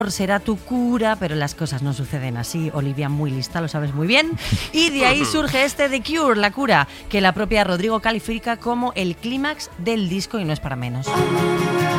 será tu cura, pero las cosas no suceden así. Olivia, muy lista, lo sabes muy bien. Y de ahí surge este The Cure, La Cura, que la propia Rodrigo califica como el clímax del disco y no es para menos.